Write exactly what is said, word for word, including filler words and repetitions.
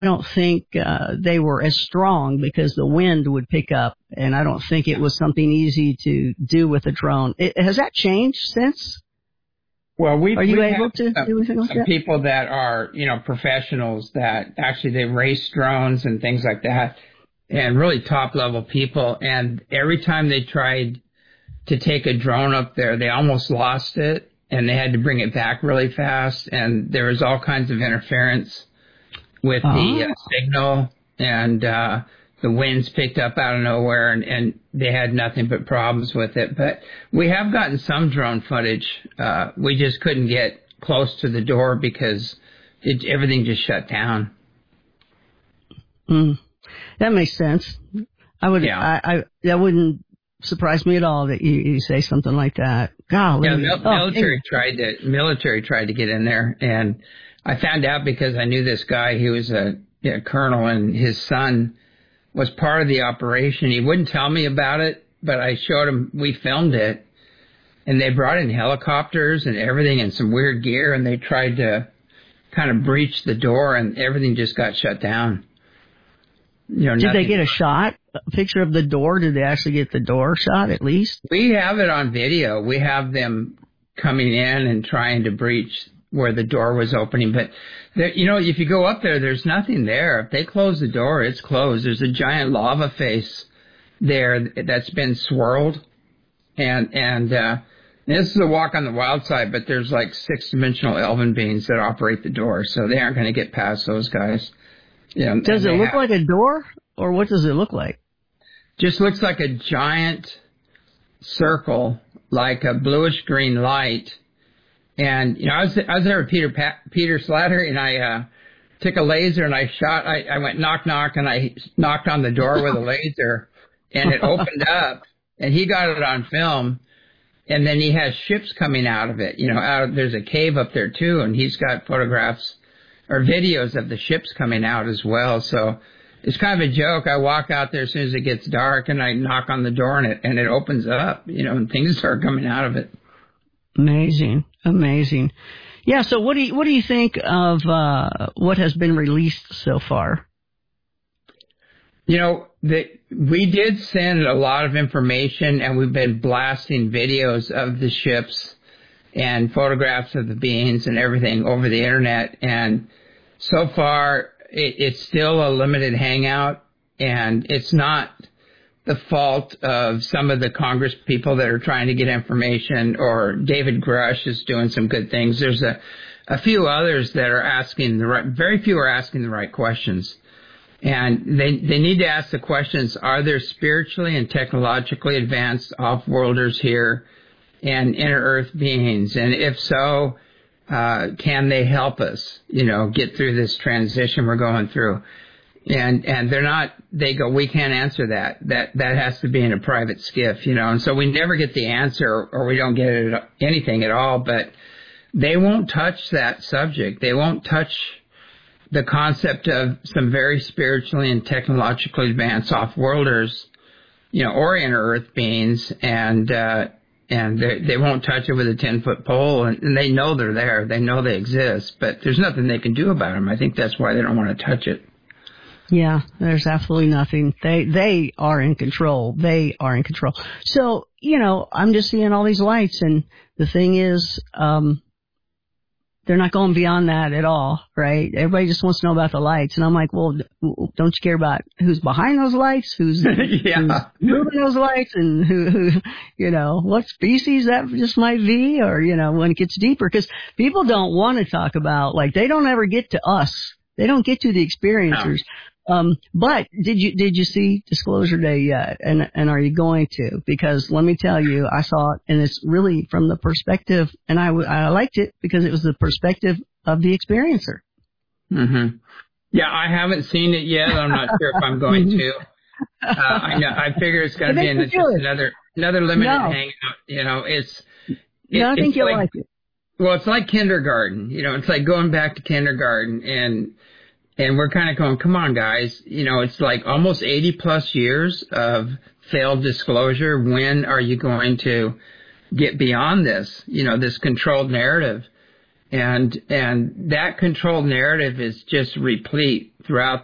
don't think uh, they were as strong because the wind would pick up, and I don't think it was something easy to do with a drone. It, has that changed since? Well, we are you we able have to some, do anything like some that? people that are, you know, professionals that actually they race drones and things like that, and really top level people. And every time they tried to take a drone up there, they almost lost it, and they had to bring it back really fast. And there was all kinds of interference with oh. the uh, signal, and uh, the winds picked up out of nowhere, and, and they had nothing but problems with it. But we have gotten some drone footage. Uh, we just couldn't get close to the door because it, everything just shut down. Mm. That makes sense. I would, yeah. I, I, that wouldn't surprise me at all that you, you say something like that. Golly. Yeah, mil- oh, military hey. tried to military tried to get in there, and I found out because I knew this guy. He was a you know, colonel, and his son was part of the operation. He wouldn't tell me about it, but I showed him. We filmed it, and they brought in helicopters and everything and some weird gear, and they tried to kind of breach the door, and everything just got shut down. You know, Did they get a shot, a picture of the door? Did they actually get the door shot at least? We have it on video. We have them coming in and trying to breach where the door was opening. But, there, you know, if you go up there, there's nothing there. If they close the door, it's closed. There's a giant lava face there that's been swirled. And, and, uh, this is a walk on the wild side, but there's like six-dimensional elven beings that operate the door, so they aren't going to get past those guys. You know, does it look have, like a door, or what does it look like? Just looks like a giant circle, like a bluish-green light. And, you know, I was, I was there with Peter pa- Peter Slatter, and I uh, took a laser, and I shot, I, I went knock, knock, and I knocked on the door with a laser, and it opened up, and he got it on film. And then he has ships coming out of it. You know, out of, there's a cave up there, too, and he's got photographs or videos of the ships coming out as well. So it's kind of a joke. I walk out there as soon as it gets dark, and I knock on the door, and it and it opens up, you know, and things start coming out of it. Amazing, amazing. Yeah. So what do you what do you think of uh, what has been released so far? You know, the, we did send a lot of information, and we've been blasting videos of the ships and photographs of the beings and everything over the internet. And so far, it, it's still a limited hangout, and it's not the fault of some of the Congress people that are trying to get information, or David Grush is doing some good things. There's a, a few others that are asking the right, very few are asking the right questions. And they, they need to ask the questions, are there spiritually and technologically advanced off-worlders here and inner-earth beings? And if so, uh, can they help us, you know, get through this transition we're going through? And and they're not, they go, we can't answer that. That that has to be in a private skiff, you know. And so we never get the answer, or we don't get it, anything at all. But they won't touch that subject. They won't touch the concept of some very spiritually and technologically advanced off-worlders, you know, or inner-earth beings, and uh, and they, they won't touch it with a ten-foot pole, and, and they know they're there. They know they exist, but there's nothing they can do about them. I think that's why they don't want to touch it. Yeah, there's absolutely nothing. They they are in control. They are in control. So, you know, I'm just seeing all these lights, and the thing is, um, they're not going beyond that at all, right? Everybody just wants to know about the lights. And I'm like, well, don't you care about who's behind those lights, who's, yeah. who's moving those lights, and who, who, you know, what species that just might be, or, you know, when it gets deeper. Because people don't want to talk about, like, they don't ever get to us. They don't get to the experiencers. No. Um, but did you, did you see Disclosure Day yet? And, and are you going to? Because let me tell you, I saw it, and it's really from the perspective, and I, I liked it because it was the perspective of the experiencer. Mm-hmm. Yeah, I haven't seen it yet. I'm not sure if I'm going to. Uh, I know, I figure it's going to be in just another, another limited no. hangout. You know, it's, it, no, I think you'll like, like it. Well, it's like kindergarten. You know, it's like going back to kindergarten, and, And we're kind of going, come on, guys. You know, it's like almost eighty plus years of failed disclosure. When are you going to get beyond this, you know, this controlled narrative? And and that controlled narrative is just replete throughout